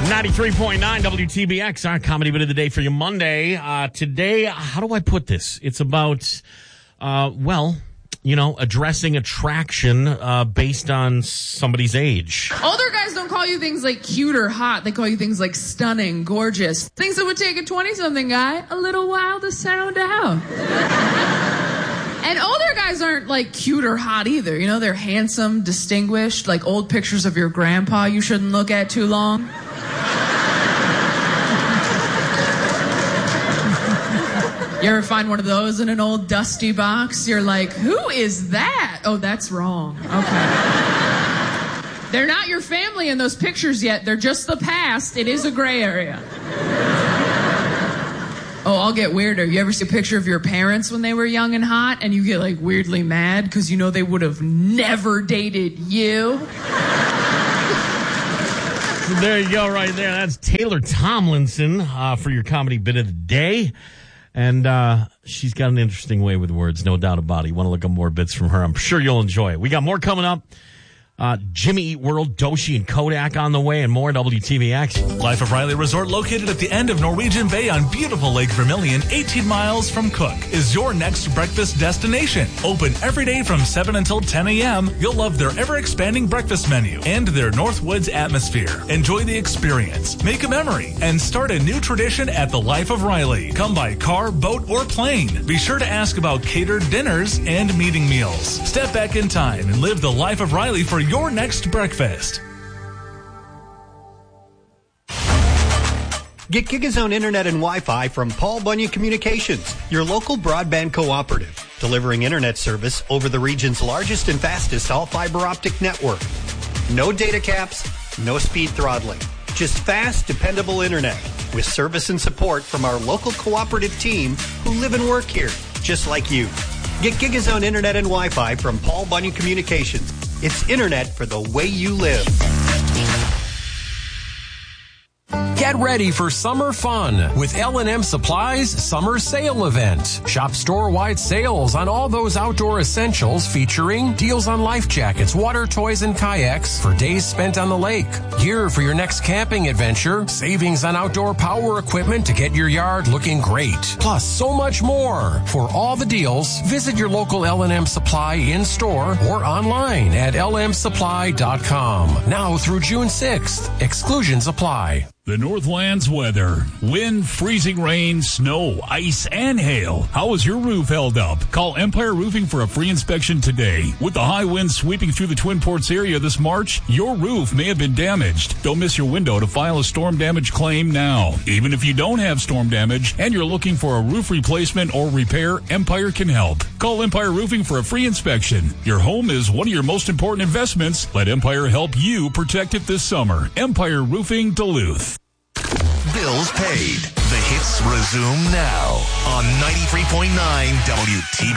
93.9 WTBX, our comedy bit of the day for you Monday. Today, how do I put this? It's about, addressing attraction based on somebody's age. Older guys don't call you things like cute or hot. They call you things like stunning, gorgeous. Things that would take a 20-something guy a little while to sound out. And older guys aren't, like, cute or hot either. You know, they're handsome, distinguished, like old pictures of your grandpa you shouldn't look at too long. You ever find one of those in an old dusty box? You're like, who is that? Oh, that's wrong. Okay. They're not your family in those pictures yet. They're just the past. It is a gray area. Oh, I'll get weirder. You ever see a picture of your parents when they were young and hot and you get like weirdly mad because you know they would have never dated you? There you go right there. That's Taylor Tomlinson for your comedy bit of the day. And she's got an interesting way with words, no doubt about it. You want to look up more bits from her. I'm sure you'll enjoy it. We got more coming up. Jimmy Eat World, Doshi, and Kodak on the way, and more WTVX. Life of Riley Resort, located at the end of Norwegian Bay on beautiful Lake Vermilion, 18 miles from Cook, is your next breakfast destination. Open every day from 7 until 10 a.m. You'll love their ever-expanding breakfast menu and their Northwoods atmosphere. Enjoy the experience, make a memory, and start a new tradition at the Life of Riley. Come by car, boat, or plane. Be sure to ask about catered dinners and meeting meals. Step back in time and live the Life of Riley for your next breakfast. Get GigaZone Internet and Wi-Fi from Paul Bunyan Communications, your local broadband cooperative, delivering internet service over the region's largest and fastest all-fiber optic network. No data caps, no speed throttling, just fast, dependable internet with service and support from our local cooperative team who live and work here, just like you. Get GigaZone Internet and Wi-Fi from Paul Bunyan Communications. It's internet for the way you live. Get ready for summer fun with L&M Supply's Summer Sale Event. Shop store-wide sales on all those outdoor essentials featuring deals on life jackets, water toys, and kayaks for days spent on the lake. Gear for your next camping adventure. Savings on outdoor power equipment to get your yard looking great. Plus, so much more. For all the deals, visit your local L&M Supply in-store or online at lmsupply.com. Now through June 6th. Exclusions apply. The Northlands weather. Wind, freezing rain, snow, ice, and hail. How is your roof held up? Call Empire Roofing for a free inspection today. With the high winds sweeping through the Twin Ports area this March, your roof may have been damaged. Don't miss your window to file a storm damage claim now. Even if you don't have storm damage and you're looking for a roof replacement or repair, Empire can help. Call Empire Roofing for a free inspection. Your home is one of your most important investments. Let Empire help you protect it this summer. Empire Roofing Duluth. Bills paid. The hits resume now on 93.9 WTB.